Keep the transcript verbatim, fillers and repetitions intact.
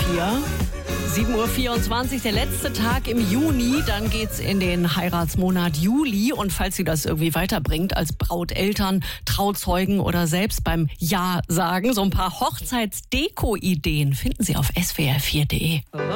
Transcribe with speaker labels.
Speaker 1: vier. sieben Uhr vierundzwanzig, der letzte Tag im Juni. Dann geht's in den Heiratsmonat Juli. Und falls Sie das irgendwie weiterbringt als Brauteltern, Trauzeugen oder selbst beim Ja sagen, so ein paar Hochzeitsdeko-Ideen finden Sie auf S W R vier punkt de.